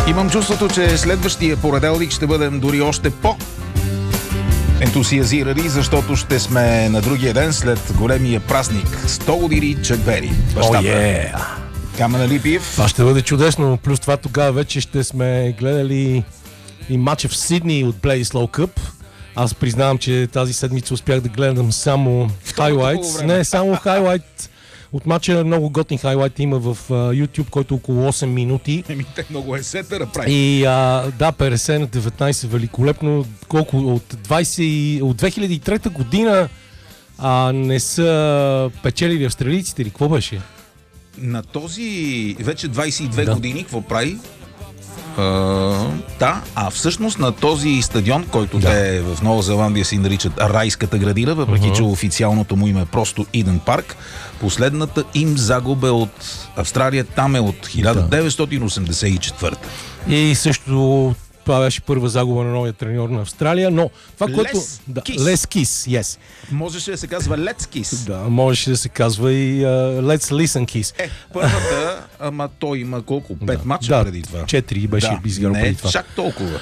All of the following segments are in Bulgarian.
Имам чувството, че следващия понеделник ще бъдем дори още ентусиазирани, защото ще сме на другия ден след големия празник 100 години Чак Бери. Камен Липиев. Това ще бъде чудесно. Плюс това тогава вече ще сме гледали и матча в Сидни от Bledisloe Cup. Аз признавам, че тази седмица успях да гледам само хайлайтс. Не, само хайлайт от матча. Много готин хайлайт има в YouTube, който около 8 минути. Те много есетъра прави. И да, 50 на 19 великолепно. Колко от 2003 година не са печелили австралийците или какво беше? На този вече 22 години какво прави? Всъщност на този стадион, който те в Нова Зеландия се наричат Райската градина, въпреки че официалното му име е просто Иден парк, последната им загуба от Австралия там е от 1984. И също това беше първа загуба на новия треньор на Австралия, но това, което... Les Kiss, yes. Можеше да се казва Let's Kiss. Да, можеше да се казва и Let's Listen Kiss. Първата, ама той има колко? 5 мача преди това. 4 беше изгарал преди това. Не, чак толкова.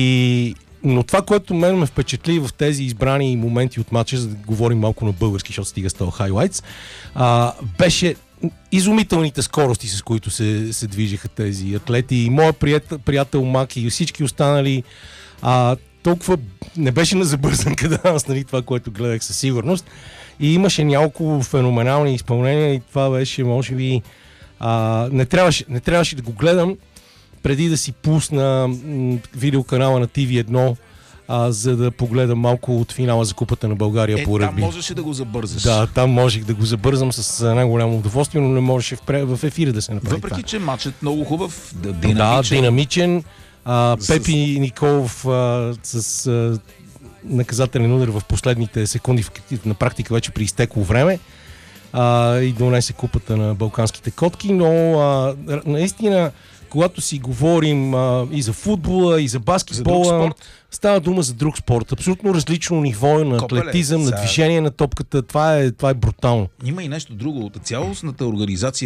Но това, което мен ме впечатли в тези избрани моменти от матча, за да говорим малко на български, защото стига с този хайлайтс, беше изумителните скорости, с които се движиха тези атлети. И моят приятел Маки и всички останали толкова не беше на забързанка да аз, нали, това, което гледах със сигурност. И имаше няколко феноменални изпълнения и това беше, може би, не трябваше да го гледам преди да си пусна видеоканала на TV1, за да погледам малко от финала за Купата на България по ръгби. Там можеше да го забързаш. Да, там можех да го забързам с най-голямо удоволствие, но не можеше в ефира да се направи. Въпреки, че матчът много хубав, динамичен. Пепи Николов с наказателен удар в последните секунди, на практика вече при изтекло време, и донесе Купата на Балканските котки, но наистина, когато си говорим и за футбола, и за баскетбола, става дума за друг спорт. Абсолютно различно ниво на атлетизъм, на движение на топката. Това е брутално. Има и нещо друго. Цялостната организация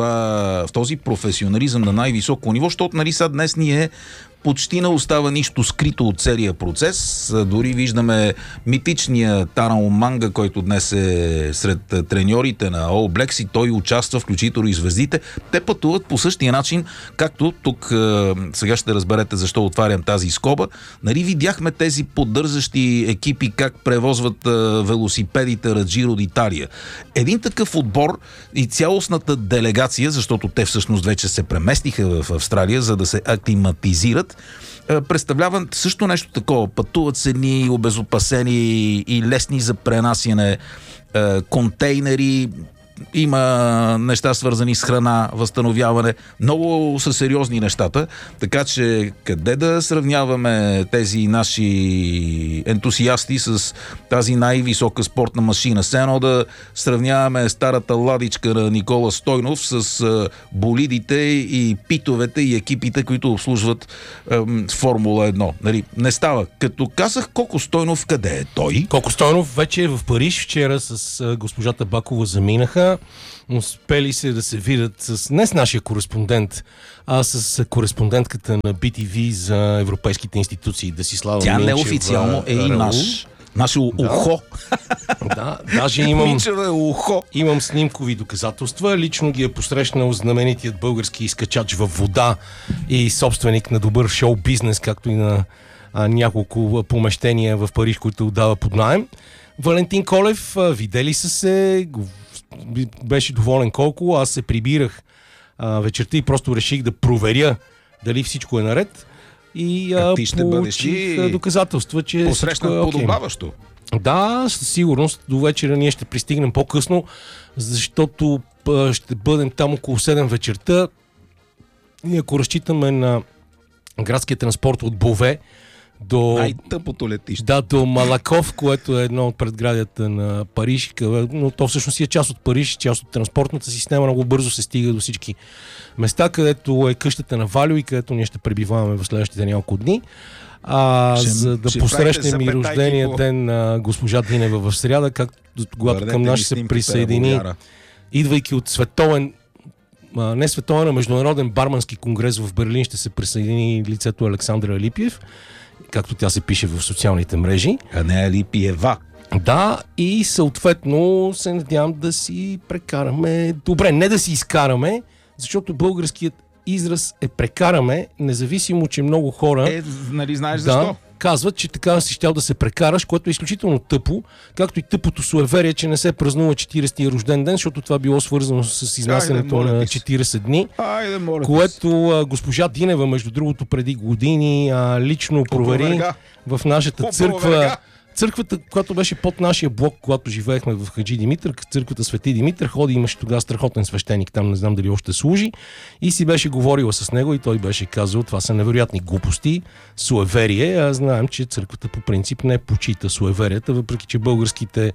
в този професионализъм на най-високо ниво, защото нали сега днес ние почти не остава нищо скрито от целия процес. Дори виждаме митичния Таран Манга, който днес е сред треньорите на All Blacks и той участва, включително и звездите. Те пътуват по същия начин, както тук сега ще разберете защо отварям тази скоба. Нали видяхме тези поддържащи екипи как превозват велосипедите Раджиро d'Italia. Един такъв отбор и цялостната делегация, защото те всъщност вече се преместиха в Австралия, за да се аклиматизират, представляват също нещо такова. Пътуват с едни обезопасени и лесни за пренасяне контейнери, има неща свързани с храна, възстановяване. Много са сериозни нещата, така че къде да сравняваме тези наши ентусиасти с тази най-висока спортна машина? Все едно да сравняваме старата ладичка на Никола Стойнов с болидите и питовете и екипите, които обслужват Формула 1. Нали? Не става. Като казах Коко Стойнов, къде е той? Коко Стойнов вече е в Париж. Вчера с госпожата Бакова заминаха. Успели се да се видят не с нашия кореспондент, а с кореспондентката на BTV за европейските институции, Десислава Минчева. Тя неофициално е и наше ухо. Да, даже имам снимкови доказателства. Лично ги е посрещнал знаменитият български изкачач във вода и собственик на добър шоу-бизнес, както и на няколко помещения в Париж, които отдава под наем. Валентин Колев, видели са се, беше доволен колко. Аз се прибирах вечерта и просто реших да проверя дали всичко е наред. И ти ще получих доказателства, че посрещнат подобаващо. Да, със сигурност. До вечера ние ще пристигнем по-късно, защото ще бъдем там около 7 вечерта. И ако разчитаме на градския транспорт от Бове до... най-тъпото летище. Да, до Малаков, което е едно от предградията на Париж, но то всъщност е част от Париж, част от транспортната система, много бързо се стига до всички места, където е къщата на Валю и където ние ще пребиваваме в следващите няколко дни. За да посрещнем и рождения ден на госпожа Динева в сряда, когато към нас ще се присъедини, идвайки от световен не световен, а международен бармански конгрес в Берлин ще се присъедини лицето Александра Алипиев, както тя се пише в социалните мрежи. А не Алипиева. Да, и съответно се надявам да си прекараме... Добре, не да си изкараме, защото българският израз е прекараме, независимо, че много хора... Нали знаеш защо? Казват, че така си щял да се прекараш, което е изключително тъпо, както и тъпото суеверие, че не се празнува 40-ти рожден ден, защото това било свързано с изнасянето на 40 дни, което госпожа Динева, между другото, преди години лично провери в нашата църква. Църквата, която беше под нашия блок, когато живеехме в Хаджи Димитър, църквата Свети Димитър, имаше тогава страхотен свещеник, там не знам дали още служи, и си беше говорила с него и той беше казал, това са невероятни глупости, суеверие, а знаем, че църквата по принцип не почита суеверията, въпреки че българските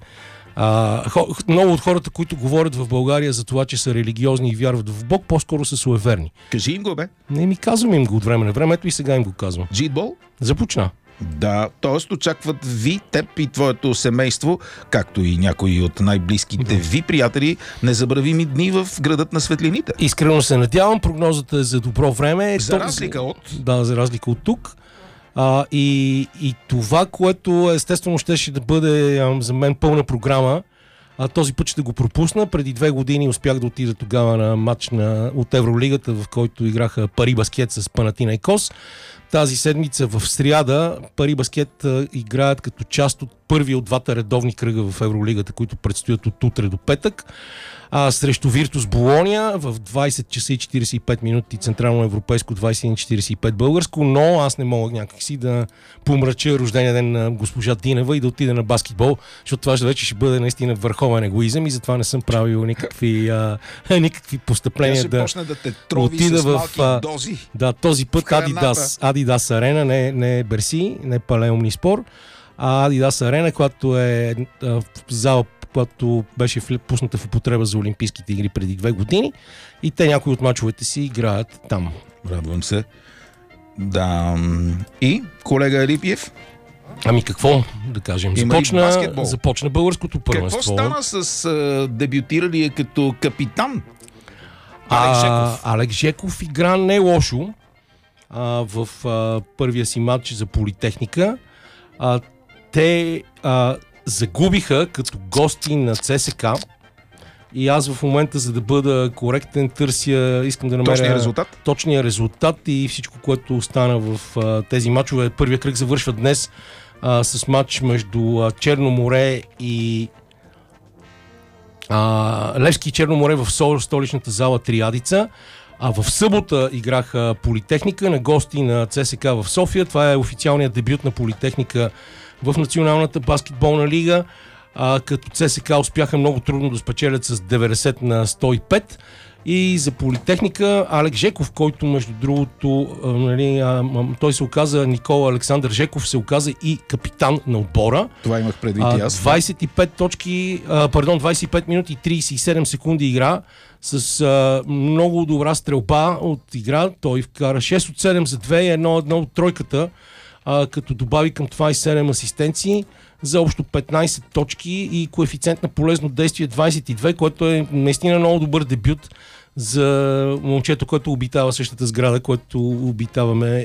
много от хората, които говорят в България за това, че са религиозни и вярват в Бог, по-скоро са суеверни. Кажи им го, бе. Не ми казвам им го от време на време, ето и сега им го казвам. Джитбол? Започна. Да, т.е. очакват ви, теб и твоето семейство, както и някои от най-близките ви приятели, незабравими дни в градът на светлините. Искрено се надявам, прогнозата е за добро време. За разлика от... Да, за разлика от тук. И това, което естествено щеше да бъде за мен пълна програма, този път ще го пропусна. Преди 2 години успях да отида тогава на матч от Евролигата, в който играха Пари Баскет с Панатинайкос. Тази седмица в сряда Пари Баскет играят като част от първи от двата редовни кръга в Евролигата, които предстоят от утре до петък. Срещу Виртус Болония в 20 часа и 45 минути централно европейско, 21:45 българско, но аз не мога някакси да помрача рождения ден на госпожа Динева и да отида на баскетбол, защото това вече ще бъде наистина върховен егоизъм и затова не съм правил никакви постъпления да почне да те трови с малки дози. Да, този път Adidas Арена, не Берси, не Пале Омниспор, а Adidas Арена, която е зала, която беше пусната в употреба за Олимпийските игри преди 2 години и те някои от мачовете си играят там. Радвам се. Да. И колега Алипиев? Ами какво да кажем? Започна българското първенство. Какво стана с дебютиралия като капитан Алекс Жеков? Алекс Жеков игра не лошо в първия си матч за Политехника. Те загубиха като гости на ЦСК и аз в момента, за да бъда коректен, искам да намеря точния резултат и всичко, което остана в тези матчове. Първия кръг завършва днес с матч между Черно море и Левски и Черно море в столичната зала Триадица. А в събота играха Политехника на гости на ЦСК в София. Това е официалният дебют на Политехника в Националната баскетболна лига, като ЦСК успяха много трудно да спечелят с 90-105. И за Политехника Алекс Жеков, който между другото, той се оказа, Никола Александър Жеков се оказа и капитан на отбора. Това имах предвид и аз. 25 минути и 37 секунди игра с много добра стрелба от игра. Той вкара 6 от 7 за 2 и 1 от тройката, като добави към това и 7 асистенции за общо 15 точки и коефициент на полезно действие 22, което е наистина много добър дебют за момчето, което обитава същата сграда, което обитаваме